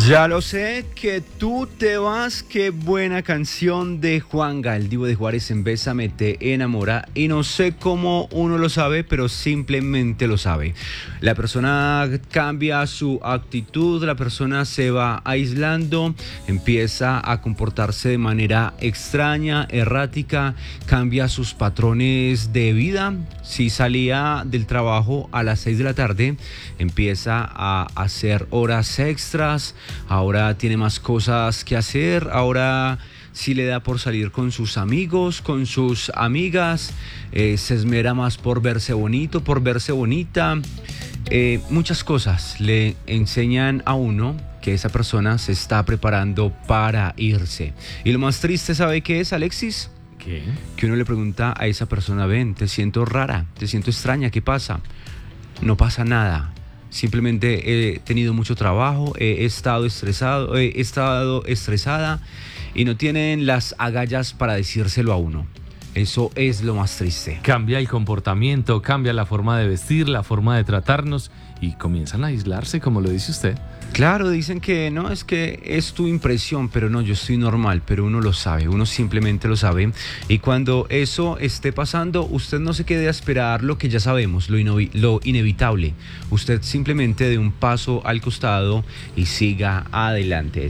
Ya lo sé, que tú te vas, qué buena canción de Juanga, el Divo de Juárez en Bésame te enamora. Y no sé cómo uno lo sabe, pero simplemente lo sabe. La persona cambia su actitud, la persona se va aislando, empieza a comportarse de manera extraña, errática, cambia sus patrones de vida. Si salía del trabajo a las 6 de la tarde, empieza a hacer horas extras. Ahora tiene más cosas que hacer, ahora sí le da por salir con sus amigos, con sus amigas, se esmera más por verse bonito, por verse bonita. Muchas cosas le enseñan a uno que esa persona se está preparando para irse. Y lo más triste, ¿sabe qué es, Alexis? ¿Qué? Que uno le pregunta a esa persona, ven, te siento rara, te siento extraña, ¿qué pasa? No pasa nada. Simplemente he tenido mucho trabajo, he estado estresada y no tienen las agallas para decírselo a uno. Eso es lo más triste. Cambia el comportamiento, cambia la forma de vestir, la forma de tratarnos y comienzan a aislarse, como lo dice usted. Claro, dicen que no, es que es tu impresión, pero no, yo estoy normal, pero uno lo sabe, uno simplemente lo sabe. Y cuando eso esté pasando, usted no se quede a esperar lo que ya sabemos, lo inevitable. Usted simplemente dé un paso al costado y siga adelante.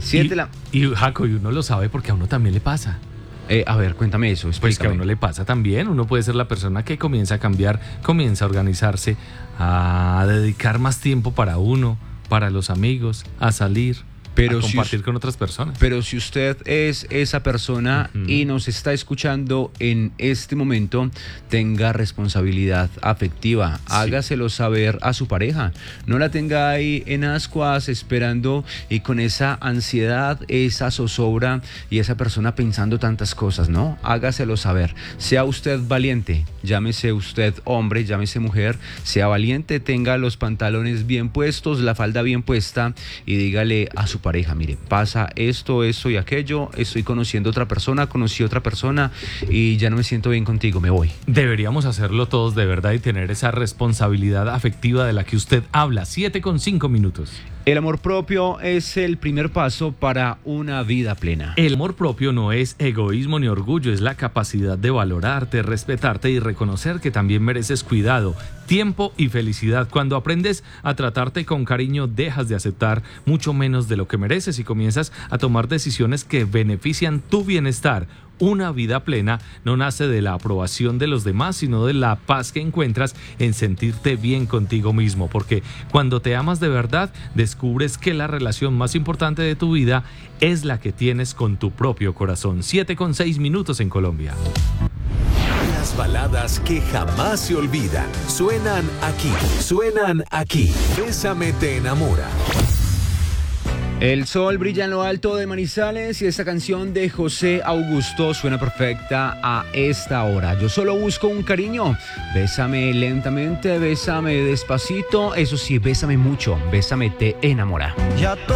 Y Jaco, y uno lo sabe porque a uno también le pasa. A ver, cuéntame eso, explícame. Pues que a uno le pasa también, uno puede ser la persona que comienza a cambiar, comienza a organizarse, a dedicar más tiempo para uno, para los amigos, a salir, a compartir con otras personas. Pero si usted es esa persona y nos está escuchando en este momento, tenga responsabilidad afectiva, hágaselo saber a su pareja, no la tenga ahí en ascuas esperando y con esa ansiedad, esa zozobra y esa persona pensando tantas cosas, ¿no? Hágaselo saber, sea usted valiente, llámese usted hombre, llámese mujer, sea valiente, tenga los pantalones bien puestos, la falda bien puesta y dígale a su pareja, mire, pasa esto y aquello, estoy conociendo otra persona, conocí otra persona y ya no me siento bien contigo, me voy. Deberíamos hacerlo todos de verdad y tener esa responsabilidad afectiva de la que usted habla. 7:05. El amor propio es el primer paso para una vida plena. El amor propio no es egoísmo ni orgullo, es la capacidad de valorarte, respetarte y reconocer que también mereces cuidado, tiempo y felicidad. Cuando aprendes a tratarte con cariño, dejas de aceptar mucho menos de lo que mereces y comienzas a tomar decisiones que benefician tu bienestar. Una vida plena no nace de la aprobación de los demás, sino de la paz que encuentras en sentirte bien contigo mismo, porque cuando te amas de verdad, descubres que la relación más importante de tu vida es la que tienes con tu propio corazón. 7:06 en Colombia. Las baladas que jamás se olvidan suenan aquí. Bésame te enamora. El sol brilla en lo alto de Manizales y esta canción de José Augusto suena perfecta a esta hora. Yo solo busco un cariño. Bésame lentamente, bésame despacito. Eso sí, bésame mucho. Bésame te enamora.